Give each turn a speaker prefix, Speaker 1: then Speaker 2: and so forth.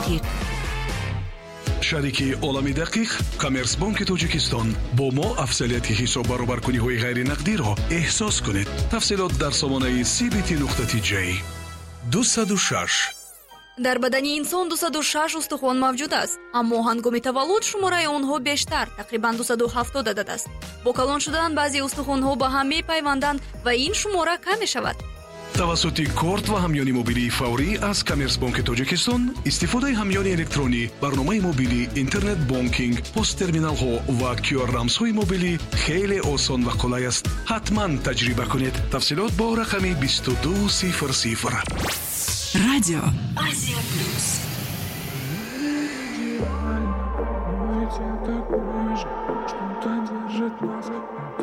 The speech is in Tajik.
Speaker 1: دقیق.
Speaker 2: شریکی عالمی دقیق کامرسبانک تاجیکستان با ما افضلیت حساب برابرکنی‌های غیر نقدی را احساس کنید. تفصیلات در سامانه cbt.j. 206
Speaker 3: дар бадани инсон 206 устухон мавҷуд аст, аммо ҳангоми таваллуд шумораи онҳо бештар, тақрибан 270 адад аст. бо калон шудан баъзе устухонҳо ба ҳам мепайванданд ва ин шумора кам мешавад.
Speaker 2: тавассути корт ва ҳамёни мобилии фаврӣ аз Коммерсбанки Тоҷикистон истифодаи ҳамёни электронӣ, барномаи мобилӣ, интернет бонкинг, посттерминалҳо ва QR-рамзҳои мобилӣ хеле осон ва қулай аст. ҳатман таҷриба кунед. тафсилот бо рақами 2200.
Speaker 1: Радио Азия Плюс.
Speaker 4: Такой же, что-то держит нас.